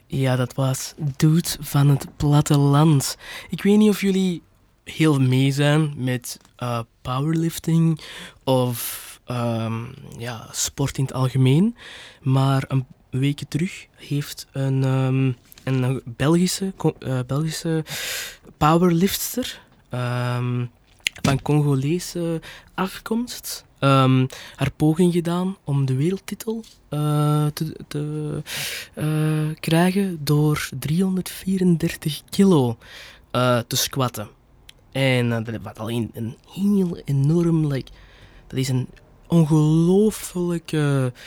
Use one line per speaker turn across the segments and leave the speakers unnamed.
Ja, dat was Dude van het Platteland. Ik weet niet of jullie heel mee zijn met powerlifting of sport in het algemeen. Maar een weekje terug heeft een Belgische powerliftster van Congolese afkomst haar poging gedaan om de wereldtitel te krijgen door 334 kilo te squatten. En dat was alleen een heel enorm, dat is een ongelooflijke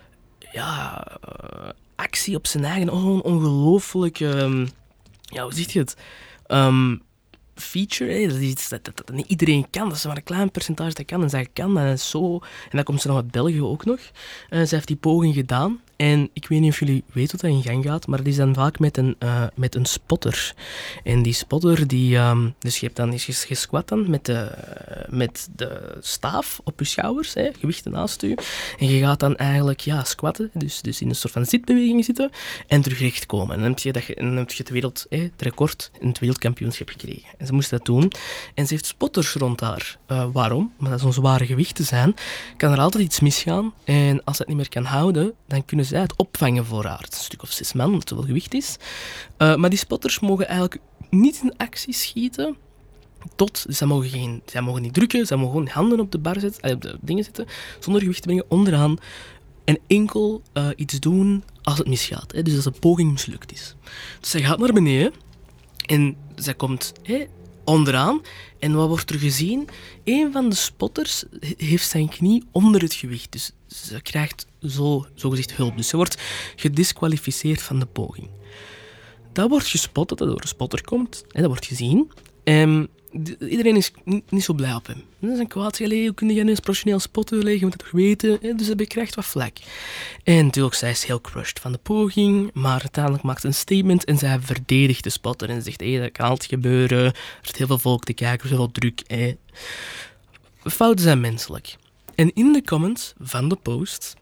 actie op zijn eigen, ongelooflijke, hoe zeg je het? Feature, dat is iets dat niet iedereen kan. Dat is maar een klein percentage dat kan. En zij kan dat zo. En dat komt ze nog uit België ook nog. Zij heeft die poging gedaan. En ik weet niet of jullie weten hoe dat in gang gaat, maar dat is dan vaak met een spotter. En die spotter, dus je hebt dan gesquat dan met de staaf op je schouders, gewichten naast je. En je gaat dan eigenlijk squatten, dus in een soort van zitbeweging zitten en terug recht komen. En dan heb je het record in het wereldkampioenschap gekregen. En ze moest dat doen. En ze heeft spotters rond haar. Waarom? Omdat zo'n zware gewichten zijn, kan er altijd iets misgaan. En als ze het niet meer kan houden, dan kunnen zij het opvangen voor haar. Het is een stuk of 6 man, wat zoveel gewicht is. Maar die spotters mogen eigenlijk niet in actie schieten. Zij mogen niet drukken, zij mogen gewoon handen op de bar zetten, op de dingen zetten, zonder gewicht te brengen, onderaan. En enkel iets doen als het misgaat. Dus als de poging mislukt is. Dus zij gaat naar beneden en zij komt onderaan. En wat wordt er gezien? Een van de spotters heeft zijn knie onder het gewicht. Dus ze krijgt zogezegd hulp. Dus ze wordt gedisqualificeerd van de poging. Dat wordt gespot, dat door een spotter komt. Dat wordt gezien. Iedereen is niet zo blij op hem. Dat is een kwaad. Hoe kun je nu als professioneel spotten? Je moet het toch weten. Dus hij krijgt wat vlak. En natuurlijk, zij is heel crushed van de poging. Maar uiteindelijk maakt ze een statement en zij verdedigt de spotter. En zegt, dat kan altijd gebeuren. Er is heel veel volk te kijken, er is heel veel druk. Fouten zijn menselijk. En in de comments van de post...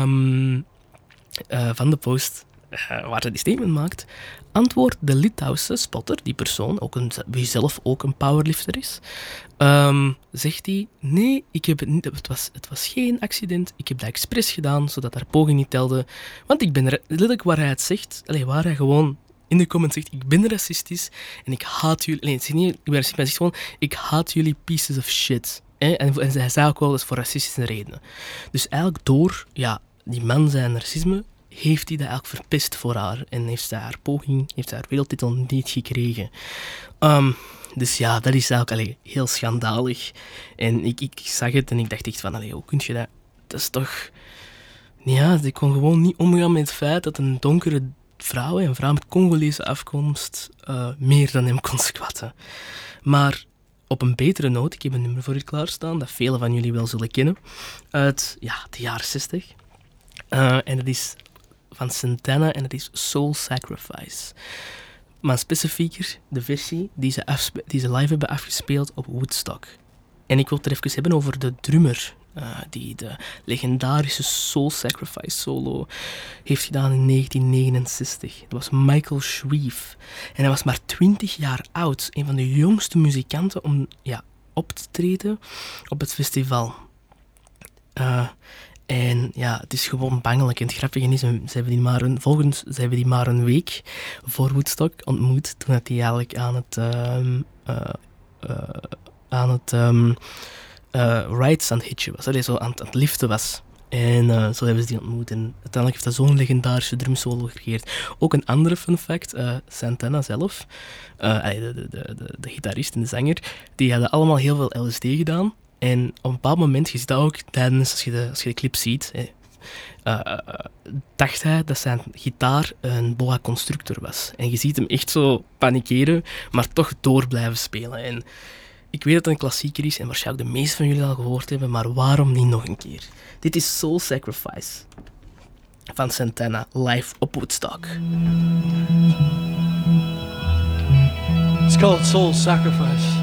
waar ze die statement maakt, antwoordt de Litouwse spotter, die persoon, wie zelf ook een powerlifter is, zegt hij, nee, ik heb het niet, het was geen accident, ik heb dat expres gedaan, zodat haar poging niet telde, want ik ben letterlijk waar hij het zegt, waar hij gewoon in de comments zegt, ik ben racistisch en ik haat jullie, nee, het zegt niet, ik ben racistisch, maar hij zegt gewoon, ik haat jullie pieces of shit. En hij zei ook wel, dat is voor racistische redenen. Dus eigenlijk door, die man zijn racisme, heeft hij dat eigenlijk verpest voor haar. En heeft zij haar poging, heeft zij haar wereldtitel niet gekregen. Dus dat is eigenlijk heel schandalig. En ik zag het en ik dacht echt van, hoe kun je dat... Dat is toch... ik kon gewoon niet omgaan met het feit dat een donkere vrouw, een vrouw met Congolese afkomst, meer dan hem kon squatten. Maar op een betere noot, ik heb een nummer voor u klaarstaan, dat velen van jullie wel zullen kennen, uit de jaren 60. En dat is van Santana en dat is Soul Sacrifice. Maar specifieker de versie die ze live hebben afgespeeld op Woodstock. En ik wil het er even hebben over de drummer die de legendarische Soul Sacrifice solo heeft gedaan in 1969. Dat was Michael Shrieve. En hij was maar 20 jaar oud. Een van de jongste muzikanten om op te treden op het festival. En het is gewoon bangelijk. En het grappige is, ze hebben die maar een week voor Woodstock ontmoet, toen hij eigenlijk rides aan het hitchen was. Zo aan het liften was. En zo hebben ze die ontmoet. En uiteindelijk heeft hij zo'n legendarische drumsolo gecreëerd. Ook een andere fun fact, Santana zelf, de gitarist en de zanger, die hadden allemaal heel veel LSD gedaan. En op een bepaald moment, je ziet dat ook tijdens, als je de clip ziet, dacht hij dat zijn gitaar een boa constrictor was. En je ziet hem echt zo panikeren, maar toch door blijven spelen. En ik weet dat het een klassieker is en waarschijnlijk de meesten van jullie al gehoord hebben, maar waarom niet nog een keer? Dit is Soul Sacrifice van Santana, live op Woodstock.
It's called Soul Sacrifice.